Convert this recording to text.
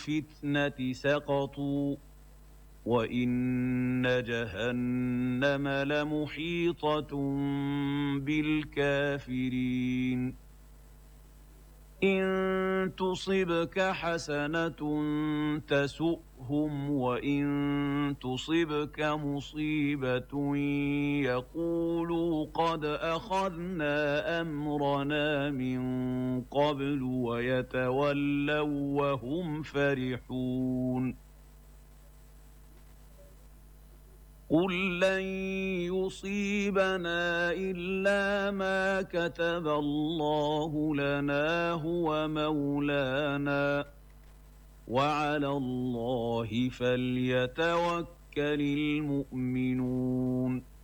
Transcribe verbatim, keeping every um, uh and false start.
الفتنة سقطوا وإن جهنم لمحيطة بالكافرين إن تصبك حسنة تسؤهم وإن تصبك مصيبة يقولوا قد أخذنا أمرنا من قبل ويتولوا وهم فرحون قل لن يصيبنا إلا ما كتب الله لنا هو مولانا وعلى الله فليتوكل المؤمنون